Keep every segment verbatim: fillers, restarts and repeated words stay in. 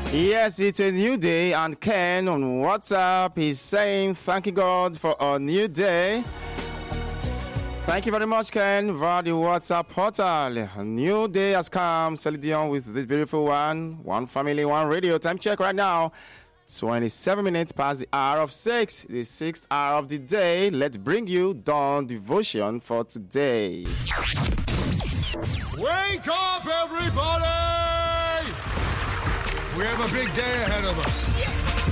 Yes, it's a new day, and Ken on WhatsApp is saying, thank you God for a new day. Thank you very much, Ken, via the WhatsApp portal. A new day has come. Celine Dion with this beautiful one. One family, one radio. Time check right now. twenty-seven minutes past the hour of six. The sixth hour of the day. Let's bring you Dawn Devotion for today. Wake up, everybody! We have a big day ahead of us. Yes!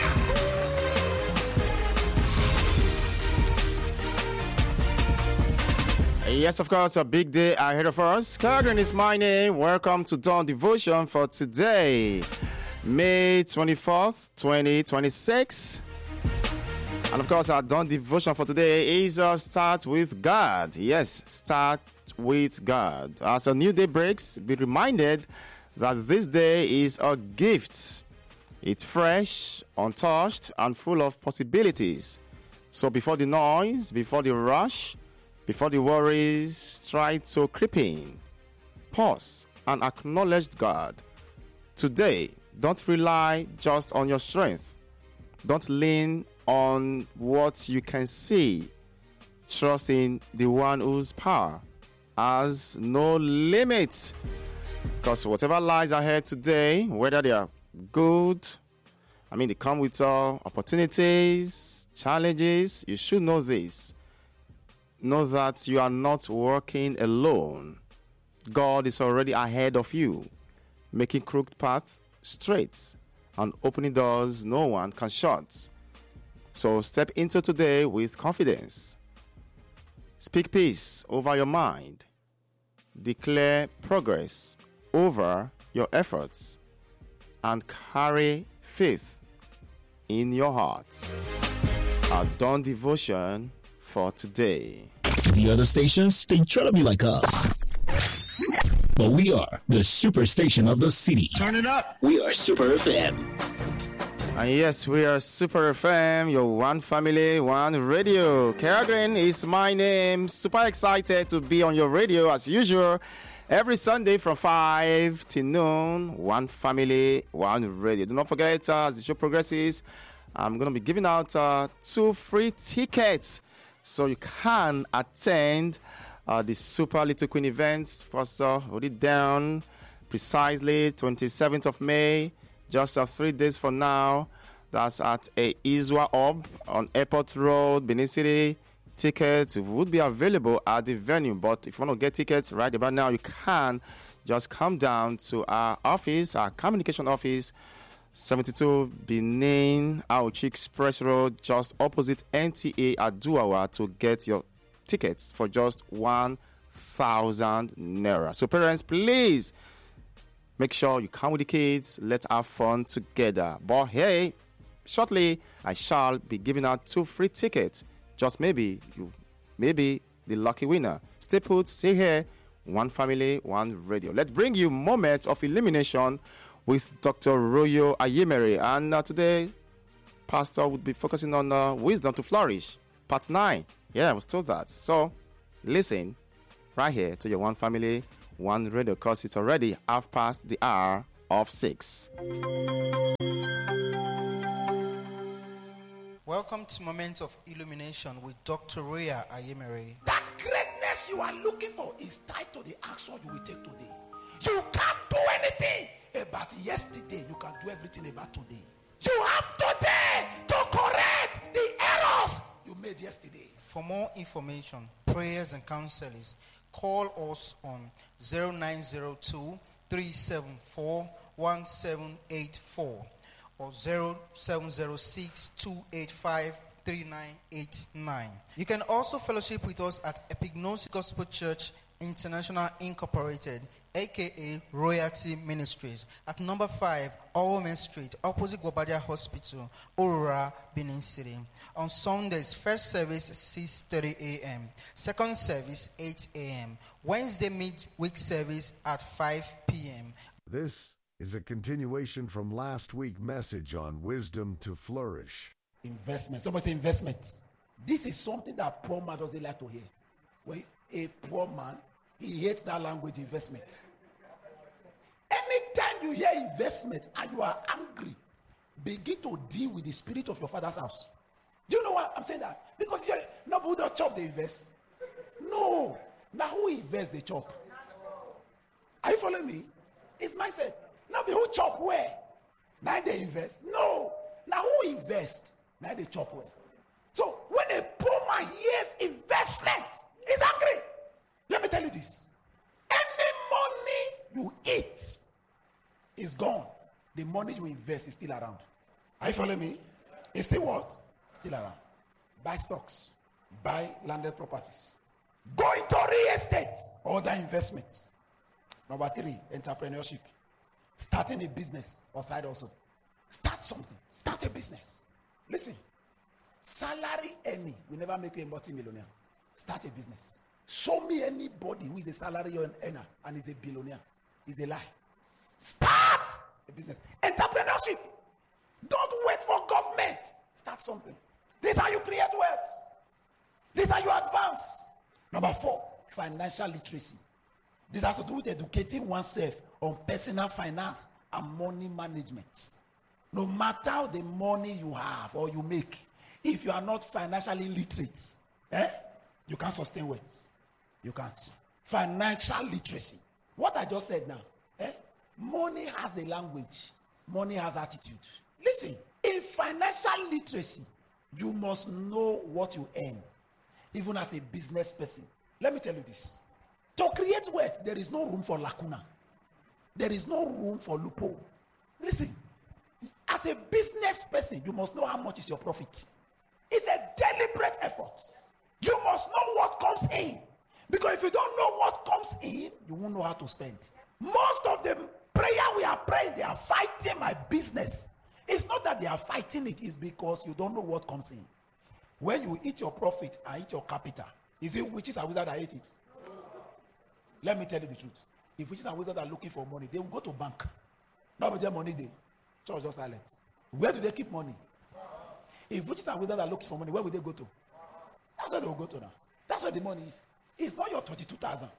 Yahoo! Yes, of course, a big day ahead of us. Kagrin is my name. Welcome to Dawn Devotion for today, May twenty-fourth, twenty twenty-six. And of course, our Dawn Devotion for today is uh, Start with God. Yes, start with God. As a new day breaks, be reminded that this day is a gift. It's fresh, untouched, and full of possibilities. So before the noise, before the rush, before the worries try to creep in, pause and acknowledge God. Today, don't rely just on your strength. Don't lean on what you can see. Trust in the one whose power has no limit. Because whatever lies ahead today, whether they are good, I mean, they come with uh, opportunities, challenges, you should know this. Know that you are not working alone. God is already ahead of you, making crooked paths straight and opening doors no one can shut. So step into today with confidence. Speak peace over your mind. Declare progress over your efforts and carry faith in your hearts. Our Dawn Devotion for today. The other stations, they try to be like us. But we are the super station of the city. Turn it up. We are Super F M. And yes, we are Super F M, your one family, one radio. Keragrin is my name. Super excited to be on your radio as usual. Every Sunday from five till noon, one family, one radio. Do not forget, uh, as the show progresses, I'm going to be giving out uh, two free tickets so you can attend uh, the Super Little Queen events. First, uh, hold it down, precisely twenty-seventh of May, just uh, three days from now. That's at a Izwa Hub on Airport Road, Benin City. Tickets would be available at the venue, but if you want to get tickets right about now, you can just come down to our office, our communication office, seventy-two Benin Auchi Express Road, just opposite N T A at Duawa, to get your tickets for just one thousand naira. So parents, please make sure you come with the kids. Let's have fun together. But hey, shortly I shall be giving out two free tickets. Just maybe you may be the lucky winner. Stay put, stay here. One family, one radio. Let's bring you moments of illumination with Doctor Royo Ayemere. And uh, today, Pastor would be focusing on uh, wisdom to flourish. Part nine. Yeah, I was told that. So, listen right here to your one family, one radio, because it's already half past the hour of six. Welcome to Moment of Illumination with Doctor Roya Ayemere. That greatness you are looking for is tied to the action you will take today. You can't do anything about yesterday. You can do everything about today. You have today to correct the errors you made yesterday. For more information, prayers and counselings, call us on zero nine zero two, three seven four, one seven eight four. or zero seven zero six, two eight five, three nine eight nine. You can also fellowship with us at Epignosis Gospel Church International Incorporated, aka Royalty Ministries, at number five, Owome Street, opposite Gwabadia Hospital, Aurora, Benin City. On Sundays, first service six thirty a.m., second service eight a.m., Wednesday midweek service at five p.m. This is a continuation from last week's message on wisdom to flourish. Investment. Somebody say investment. This is something that poor man doesn't like to hear. When a poor man, he hates that language, investment. Anytime you you hear investment and you are angry, begin to deal with the spirit of your father's house. Do you know why I'm saying that? Because you're not who don't chop, they invest. No. Now who invest, they chop. Are you following me? It's mindset. Now be who chop where? Now they invest. No. Now who invest? Now they chop where? So when a poor man hears investment, he's angry. Let me tell you this. Any money you eat is gone. The money you invest is still around. Are you following me? It's still what? Still around. Buy stocks. Buy landed properties. Go into real estate. Other investments. Number three, entrepreneurship. Starting a business or side also. Start something. Start a business. Listen. Salary earning will never make you a multi-millionaire. Start a business. Show me anybody who is a salary earner and is a billionaire. It's a lie. Start a business. Entrepreneurship. Don't wait for government. Start something. This is how you create wealth. This is how you advance. Number four, financial literacy. This has to do with educating oneself on personal finance and money management. No matter the money you have or you make, if you are not financially literate, eh, you can't sustain wealth. You can't. Financial literacy. What I just said now, eh, money has a language. Money has attitude. Listen, in financial literacy, you must know what you earn, even as a business person. Let me tell you this. To create wealth, there is no room for lacuna. There is no room for loophole. Listen, as a business person, you must know how much is your profit. It's a deliberate effort. You must know what comes in. Because if you don't know what comes in, you won't know how to spend. Most of the prayer we are praying, they are fighting my business. It's not that they are fighting it, it's because you don't know what comes in. When you eat your profit and eat your capital, is it witches and wizards that eat it? Let me tell you the truth. If witches and wizards are looking for money, they will go to bank. Not with their money, they church just silent. Where do they keep money? If witches and wizards are looking for money, where will they go to? That's where they will go to now. That's where the money is. It's not your twenty-two thousand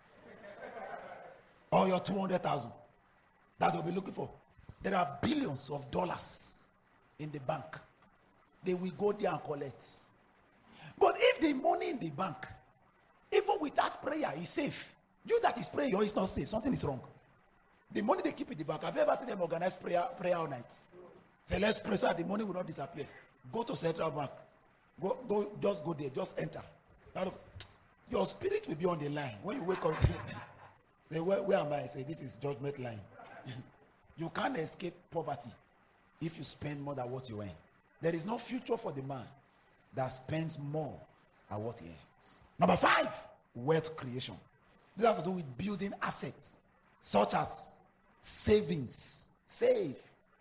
or your two hundred thousand that they'll be looking for. There are billions of dollars in the bank. They will go there and collect. But if the money in the bank, even without prayer, is safe, you that is praying, is not safe. Something is wrong. The money they keep in the bank, have you ever seen them organize prayer, prayer all night? Say, let's pray so that the money will not disappear. Go to Central Bank. Go, go, just go there. Just enter. Now look, your spirit will be on the line. When you wake up, say, where, where am I? Say, this is judgment line. You can't escape poverty if you spend more than what you earn. There is no future for the man that spends more than what he earns. Number five, wealth creation. This has to do with building assets such as savings, save,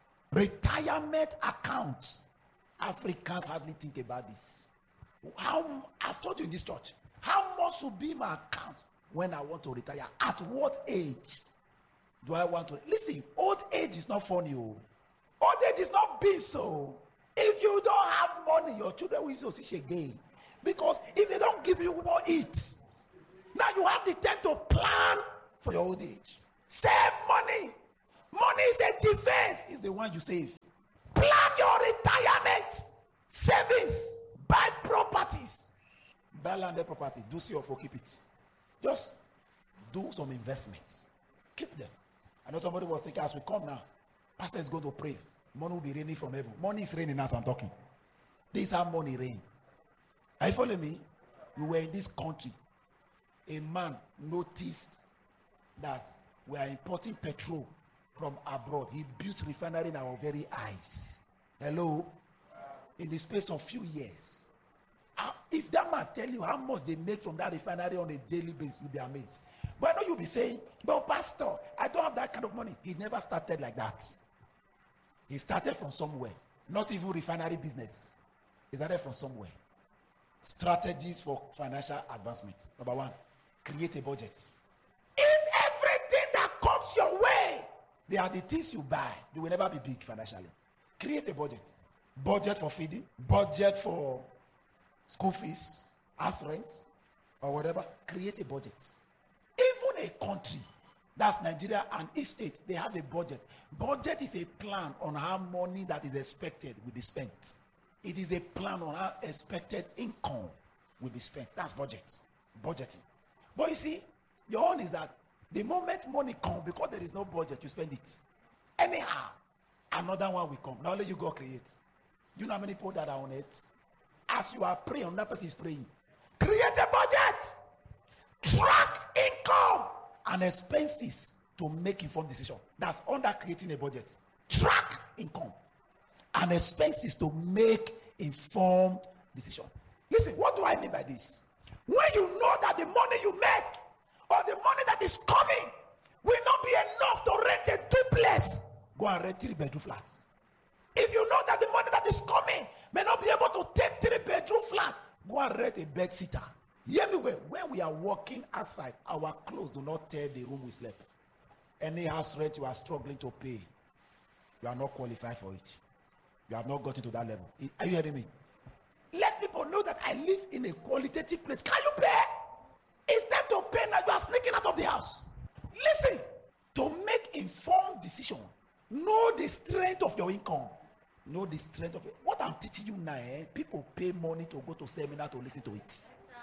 retirement accounts. Africans hardly think about this. How, I've told you in this church, how much will be my account when I want to retire? At what age do I want to? Listen, old age is not funny. Oh. Old age is not big so. If you don't have money, your children will use your sick again. Because if they don't give you more eat, now you have the time to plan for your old age. Save money. Money is a defense. It's the one you save. Plan your retirement. Savings. Buy properties. Buy landed property. Do see or keep it. Just do some investments. Keep them. I know somebody was thinking as we come now, pastor is going to pray. Money will be raining from heaven. Money is raining as I'm talking. This is how money rain. Are you following me? We were in this country. A man noticed that we are importing petrol from abroad. He built refinery in our very eyes. Hello? In the space of few years. Uh, if that man tell you how much they make from that refinery on a daily basis, you'll be amazed. But I know you'll be saying, but pastor, I don't have that kind of money. He never started like that. He started from somewhere. Not even refinery business. He started from somewhere. Strategies for financial advancement. Number one, create a budget. If everything that comes your way, they are the things you buy, you will never be big financially. Create a budget. Budget for feeding, budget for school fees, house rent, or whatever. Create a budget. Even a country That's Nigeria and each state. They have a budget. Budget is a plan on how money that is expected will be spent. It is a plan on how expected income will be spent. That's budget. Budgeting. But you see, your own is that the moment money comes, because there is no budget, you spend it. Anyhow, another one will come. Not only you go create. You know how many people that are on it? As you are praying, another person is praying. Create a budget. Track income and expenses to make informed decision. That's under creating a budget. Track income and expenses to make informed decision. Listen, what do I mean by this? When you know that the money you make or the money that is coming will not be enough to rent a duplex, go and rent three bedroom flats. If you know that the money that is coming may not be able to take three bedroom flat, go and rent a bed sitter. Hear me well. When we are walking outside, our clothes do not tear the room we slept. Any house rent you are struggling to pay, you are not qualified for it. You have not gotten to that level. Are you hearing me? Let people know that I live in a qualitative place. Can you pay? It's time to pay now. You are sneaking out of the house. Listen, to make informed decision, know the strength of your income. Know the strength of it. What I'm teaching you now, eh? People pay money to go to seminar to listen to it.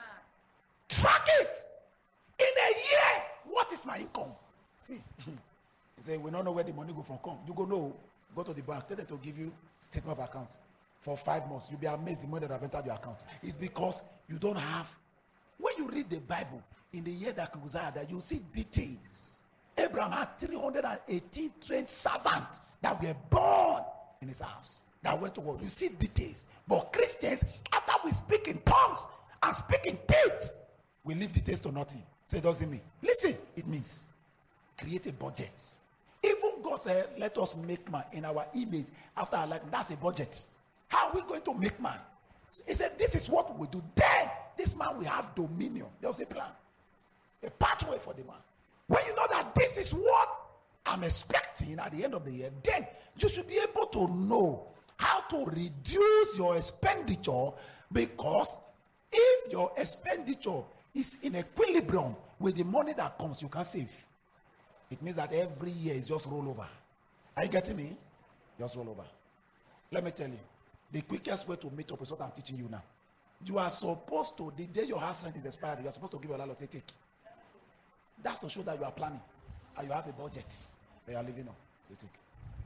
Track it. In a year, what is my income? See, he say we don't know where the money go from. Come, you go know. Go to the bank. Tell them to give you statement of account for five months. You'll be amazed the money that have entered your account. It's because you don't have. When you read the Bible in the year that Uzziah died, you see details. Abraham had three hundred eighteen trained servants that were born in his house that went to war. You see details. But Christians, after we speak in tongues and speak in teeth, we leave details to nothing. So it doesn't mean. Listen, it means create a budget. Even God said, let us make man in our image after our likeness. That's a budget. How are we going to make man? He said, this is what we do. Then this man will have dominion. There was a plan. A pathway for the man. When you know that this is what I'm expecting at the end of the year, then you should be able to know how to reduce your expenditure, because if your expenditure is in equilibrium with the money that comes, you can save. It means that every year is just roll over. Are you getting me? Just roll over. Let me tell you, the quickest way to meet up is what I'm teaching you now. You are supposed to, the day your house rent is expired, you are supposed to give your landlord, say, take. That's to show that you are planning and you have a budget that you are living on. Say, take.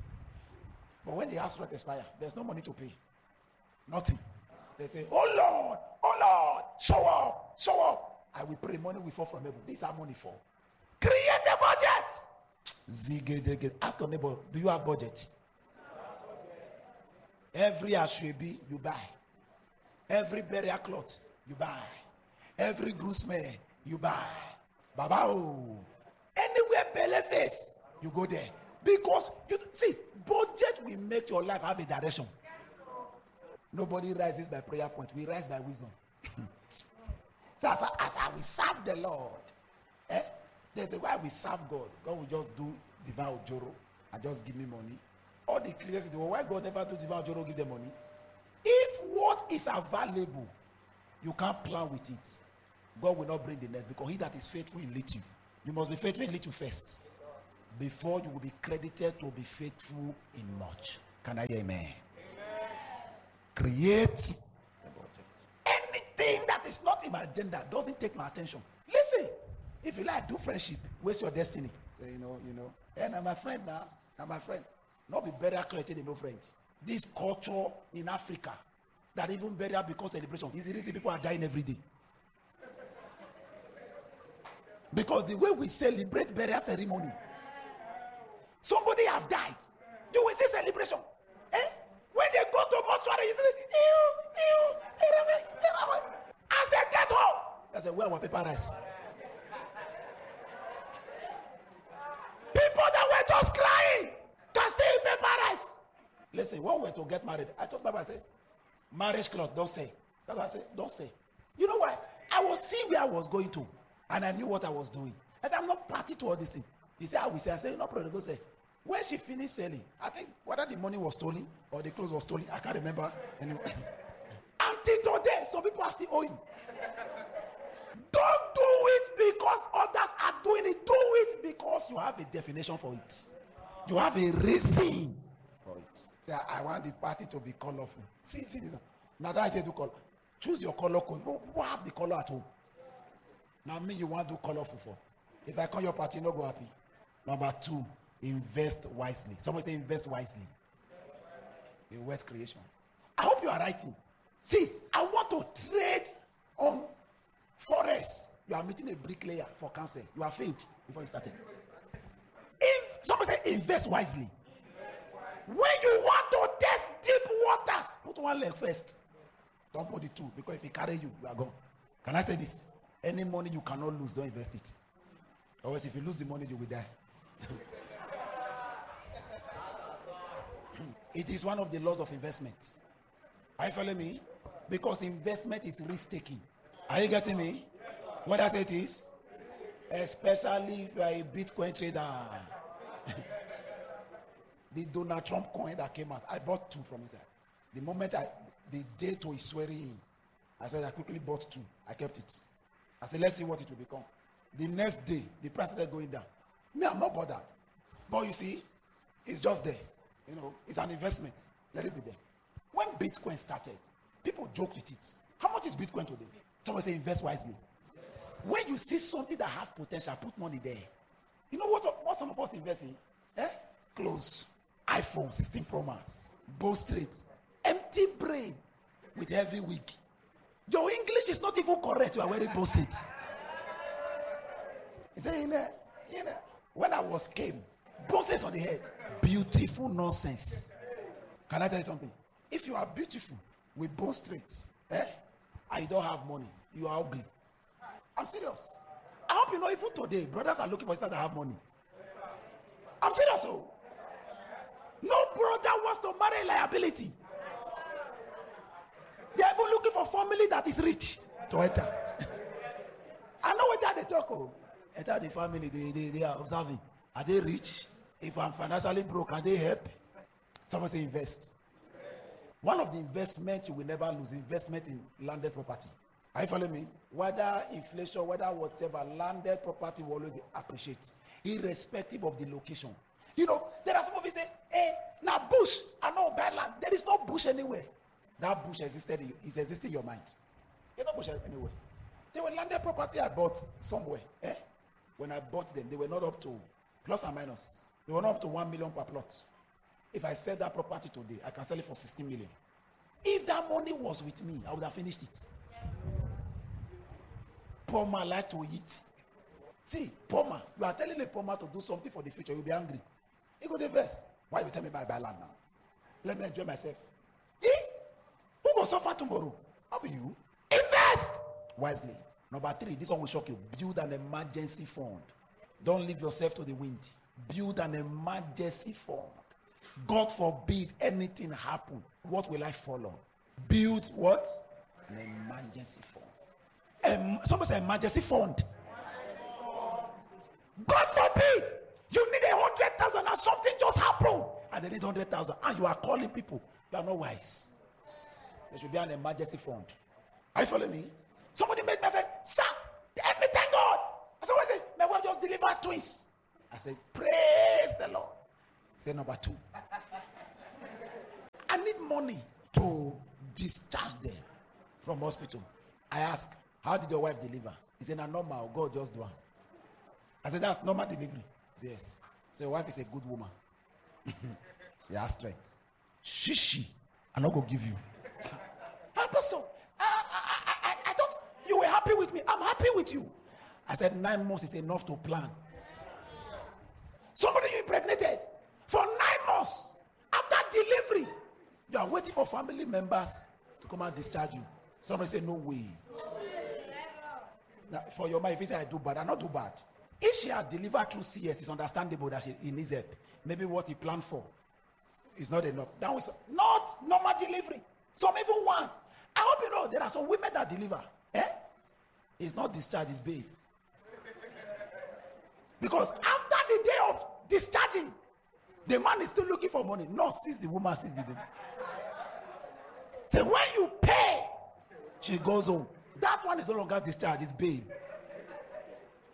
But when the house rent expires, there's no money to pay. Nothing. They say, oh Lord, oh Lord, show up, show up. I will pray, money will fall from heaven. These are money for. Create a budget. Ask your neighbor, do you have budget? Every ashwebi, you buy. Every burial cloth, you buy. Every groomsman, you buy. Baba, oh. Anywhere belly face, you go there. Because, you see, budget will make your life have a direction. Nobody rises by prayer point. We rise by wisdom. So as, as I will serve the Lord, eh, there's a way we serve God. God will just do divine ojoro and just give me money. All the Christians say, well, why God never do divine ojoro, give them money? If what is available, you can't plan with it, God will not bring the next, because he that is faithful will lead you. You must be faithful in little first, before you will be credited to be faithful in much. Can I hear amen? Amen. Create a budget. Anything that is not in my agenda doesn't take my attention. Listen, if you like do friendship, waste your destiny. Say, you know, you know, and I'm my friend now. I'm my friend. Not be burial created no friend. This culture in Africa that even burial because celebration is the reason people are dying every day. Because the way we celebrate burial ceremony, somebody have died, you will see celebration. Eh? When they go to mortuary, you say, ew, ew, erame, erame. As they get home, they say, where are our paper rice? People that were just crying can still eat paper rice. Listen, when we were to get married, I told Baba, I said, marriage cloth, don't say. That's why I said, don't say. You know why? I was seeing where I was going to, and I knew what I was doing. I said, I'm not party to all this thing. He said, I will say. I said, no problem. Go say. When she finished selling, I think whether the money was stolen or the clothes was stolen, I can't remember anyway. Until today, some people are still owing. Don't do it because others are doing it. Do it because you have a definition for it. You have a reason for it. Say, I want the party to be colorful. See, see this one. Now that I say do color. Choose your color code. Who who have the color at home? Now me, you want to do colorful for. If I call your party, no go happy. Number two, invest wisely. Somebody say invest wisely. In wealth creation. I hope you are writing. See, I want to trade on forex. You are meeting a bricklayer for cancer. You are failed before you started. If somebody say invest wisely. When you want to test deep waters, put one leg first. Don't put the two, because if it carry you, you are gone. Can I say this? Any money you cannot lose, don't invest it. Otherwise, if you lose the money, you will die. It is one of the laws of investment. Are you following me? Because investment is risk-taking. Are you getting me? What I say it is? Especially if you are a Bitcoin trader. The Donald Trump coin that came out, I bought two from inside. The moment I, the day to his swearing in, I said I quickly bought two. I kept it. I said, let's see what it will become. The next day, the price started going down. Me, I'm not bothered. But you see, it's just there. You know, it's an investment. Let it be there. When Bitcoin started, people joked with it. How much is Bitcoin today? Someone say invest wisely. When you see something that has potential, put money there. You know what, what some of us invest in? Eh? Clothes, iPhone sixteen Pro Max, Bow Street, empty brain with heavy wig. Your English is not even correct. You are wearing Bow Street. He said, you know, you know, when I was came, Bow Street on the head. Beautiful nonsense. Can I tell you something? If you are beautiful with Bow Street, eh, and you don't have money, you are ugly. I'm serious. I hope you know even today, brothers are looking for sisters that have money. I'm serious. Oh. No brother wants to marry liability. They are even looking for family that is rich to enter. I know what they talk about. Enter the family, they, they, they are observing. Are they rich? If I'm financially broke, can they help? Someone say invest. One of the investments you will never lose, investment in landed property. Are you following me? Whether inflation, whether whatever, landed property will always appreciate, irrespective of the location. You know, there are some of you say, hey, now bush, I know bad land. There is no bush anywhere. That bush existed, in, is existing in your mind. There's no bush anywhere. They were landed property I bought somewhere. Eh? When I bought them, they were not up to plus and minus. They were not up to one million per plot. If I sell that property today, I can sell it for sixteen million. If that money was with me, I would have finished it. Poor man like to eat. See, poor man, you are telling a poor man to do something for the future, you'll be angry. He go the verse. Why you tell me buy buy land now? Let me enjoy myself. Eh? Who will suffer tomorrow? How be you? Invest wisely. Number three, this one will shock you. Build an emergency fund. Don't leave yourself to the wind. Build an emergency fund. God forbid anything happen. What will I follow? Build what? An emergency fund. Um, somebody say emergency fund. God forbid you need a hundred thousand and something just happened and they need hundred thousand and you are calling people. You are not wise. There should be an emergency fund. Are you following me? Somebody made me say, sir, help me, thank God. I said, what is it? My wife just delivered twins. I said, praise the Lord. Say number two. I need money to discharge them from hospital. I asked, how did your wife deliver? He said, not normal. God just do it. I said, that's normal delivery. He said, yes. So your wife is a good woman. She has strength. Shishi. I'm not going to give you. Hey, Pastor, I, I, I, I thought you were happy with me. I'm happy with you. I said, nine months is enough to plan. Somebody you impregnated for nine months. After delivery, you are waiting for family members to come and discharge you. Somebody say, no way. Now, for your mind, if you say I do bad, I not do bad. If she had delivered through C S, it's understandable that she he needs help. Maybe what he planned for is not enough. That was not normal delivery. Some even one. I hope you know there are some women that deliver. Eh? It's not discharge, it's babe. Because after the day of discharging, the man is still looking for money. No, sees the woman, sees the baby. So when you pay, she goes home. That one is no longer discharged, it's babe.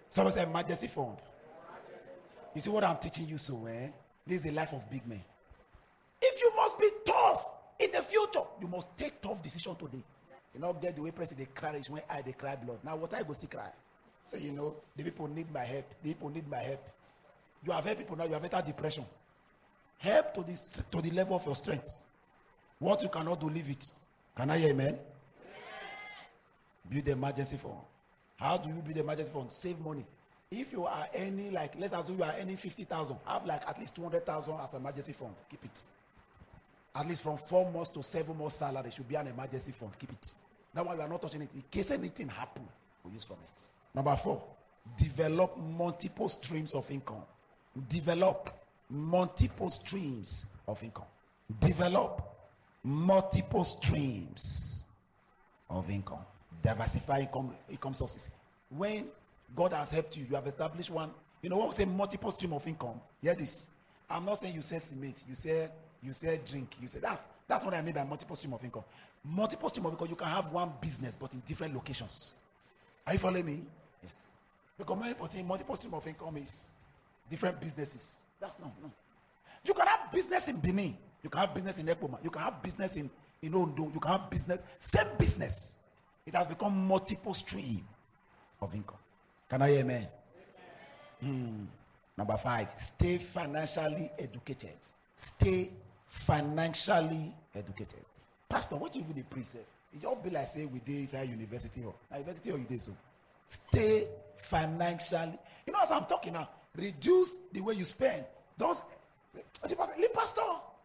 Somebody say emergency fund. You see what I'm teaching you so eh? This is the life of big men. If you must be tough in the future, you must take tough decision today. You know, get the way president cry is when I they cry blood. Now what I go still cry? Say, you know, the people need my help. The people need my help. You have helped people now, you have better depression. Help to this to the level of your strength. What you cannot do, leave it. Can I hear amen? Amen. Build the emergency fund. How do you build the emergency fund? Save money. If you are earning, like, let's assume you are earning fifty thousand, have like at least two hundred thousand as an emergency fund. Keep it. At least from four months to seven months salary should be an emergency fund. Keep it. That's why we are not touching it. In case anything happen, we use from it. Number four, develop multiple streams of income. Develop multiple streams of income. Develop multiple streams of income. Diversify income, income sources. When God has helped you, you have established one. You know what we say multiple stream of income? Hear this. I'm not saying you say cement, you say you say drink, you say that's that's what I mean by multiple stream of income. Multiple stream of income, you can have one business but in different locations. Are you following me? Yes. Because multiple stream of income is different businesses. That's no, no. You can have business in Benin, you can have business in Ekpoma, you can have business in, in Ondo, you can have business, same business. It has become multiple stream of income. Can I hear amen? Hmm. Number five, stay financially educated. Stay financially educated. Pastor, what do you even preach? It just be like say we did inside university or university or you did so. Stay financially. You know, as I'm talking now, reduce the way you spend. Don't leave pastor.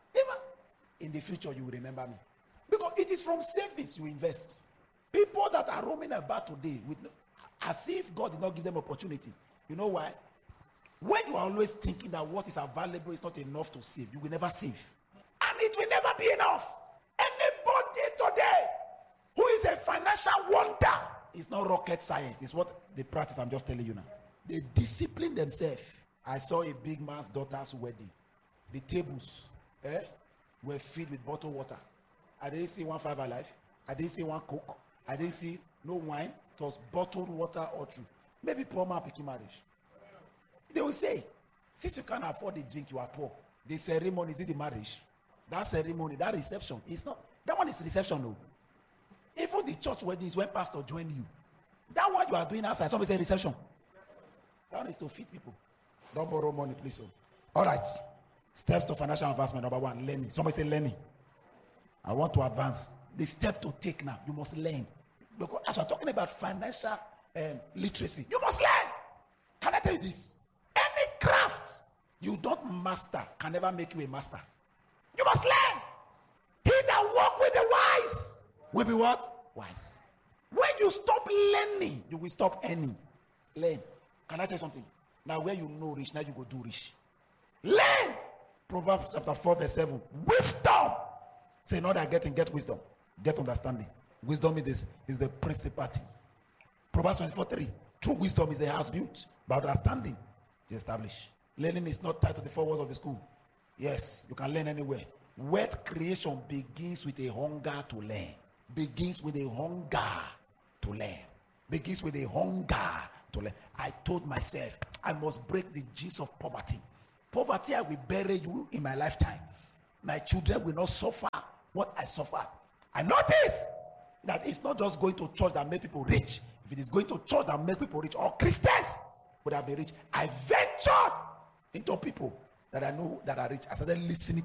In the future, you will remember me. Because it is from savings you invest. People that are roaming about today with as if God did not give them opportunity. You know why? When you are always thinking that what is available is not enough to save, you will never save. And it will never be enough. Anybody today who is a financial wonder, it's not rocket science. It's what they practice. I'm just telling you now. They discipline themselves. I saw a big man's daughter's wedding. The tables eh, were filled with bottled water. I didn't see one five alive. I didn't see one coke. I didn't see no wine. It was bottled water or true. Maybe poor man picking marriage. They will say, since you can't afford the drink, you are poor. The ceremony, is it the marriage? That ceremony, that reception, it's not. That one is reception, no. Even the church wedding is when pastor join you. That one you are doing outside, somebody say reception. That one is to feed people. Don't borrow money, please. So. All right. Steps to financial advancement. Number one, learning. Somebody say learning. I want to advance. The step to take now, you must learn. Because as I'm talking about financial um, literacy, you must learn. Can I tell you this? Any craft you don't master can never make you a master. You must learn. He that walk with the wise will be what? Wise. When you stop learning, you will stop earning. Learn. Can I tell you something? Now where you know rich, now you go do rich. Learn. Proverbs chapter four verse seven. Wisdom. Say not that getting, get wisdom. Get understanding. Wisdom is this, is the principal thing. Proverbs twenty-four three. True wisdom is a house built by understanding to establish. Learning is not tied to the four walls of the school. Yes, you can learn anywhere. Wealth creation begins with a hunger to learn. Begins with a hunger to learn. Begins with a hunger to learn. I told myself, I must break the gist of poverty. Poverty, I will bury you in my lifetime. My children will not suffer what I suffer. I notice that it's not just going to church that make people rich. If it is going to church that make people rich, or Christians would have been rich, I ventured into people that I know that are rich. I started listening